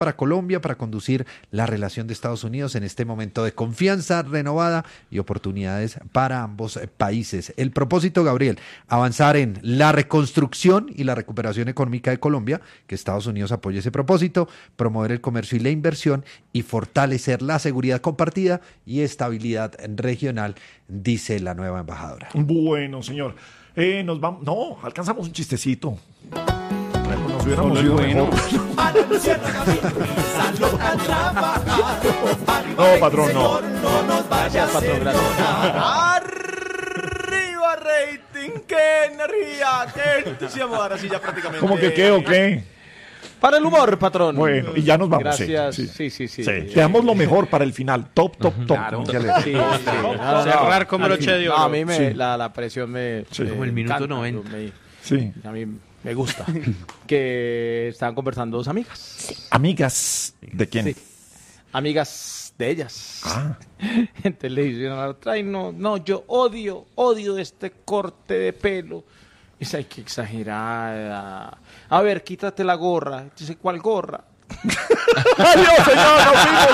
para Colombia, para conducir la relación de Estados Unidos en este momento de confianza renovada y oportunidades para ambos países. El propósito, Gabriel, avanzar en la reconstrucción y la recuperación económica de Colombia, que Estados Unidos apoye ese propósito, promover el comercio y la inversión y fortalecer la seguridad compartida y estabilidad regional, dice la nueva embajadora. Bueno, señor. Nos vamos. No, alcanzamos un chistecito. Nos hubiéramos Solo ido bueno. mejor. No, patrón, no. Gracias, patrón, gracias. ¡Arriba, rating! ¡Qué energía! ¡Qué entusiasmo! Ahora sí, ya prácticamente. ¿Cómo que qué o qué? Para el humor, patrón. Bueno, y ya nos vamos. Gracias. Sí. Sí. Dejamos lo mejor para el final. Top. Claro. Ya le- Sí. Cerrar como Al broche de fin. oro. No, a mí Sí. la presión me... Sí. me Como el minuto encanta, 90. Sí. A mí me gusta. Que estaban conversando dos amigas. Amigas, ¿de quién? Sí. Amigas de ellas. Ah. Entonces le dicen a la otra, ay, no, yo odio este corte de pelo. Dice, ay, qué exagerada. A ver, quítate la gorra. Dice, ¿cuál gorra? Adiós, señor. Nos vimos.